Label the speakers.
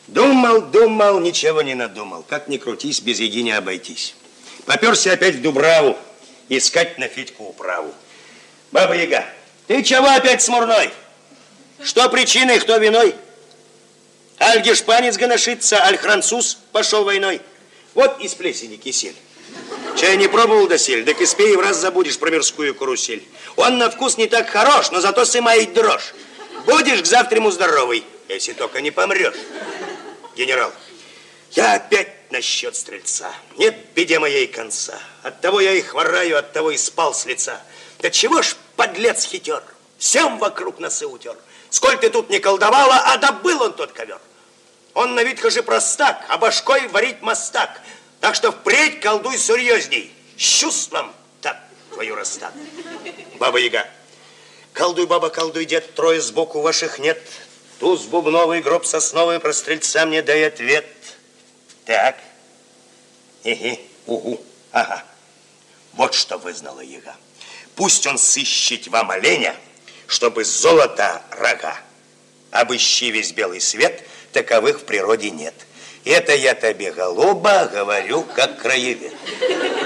Speaker 1: Думал, ничего не надумал. Как ни крутись, без еги не обойтись. Поперся опять в Дубраву искать на Федьку управу. Баба-Яга, ты чего опять смурной? Что причиной, кто виной? Аль гешпанец гоношится, аль француз пошел войной. Вот из плесени кисель. Чай не пробовал досель, так испей, в раз забудешь про мирскую карусель. Он на вкус не так хорош, но зато сымает дрожь. Будешь к завтраму здоровый, если только не помрешь. Генерал, я опять насчет стрельца. Нет беде моей конца. Оттого я и хвораю, оттого и спал с лица. Да чего ж, подлец хитер, всем вокруг носы утер. Сколь ты тут не колдовала, а добыл он тот ковер. Он на вид хожи простак, а башкой варить мастак. Так что впредь колдуй серьезней. С чувством так твою расстак. Баба-Яга, колдуй, баба, колдуй, дед, трое сбоку ваших нет. Туз бубновый, гроб сосновый, про стрельца мне дай ответ. Так. Угу. Ага. Вот что вызнала Яга. Пусть он сыщет вам оленя, чтобы золото рога. Обыщи весь белый свет, таковых в природе нет. Это я тебе, голуба, говорю как краевед.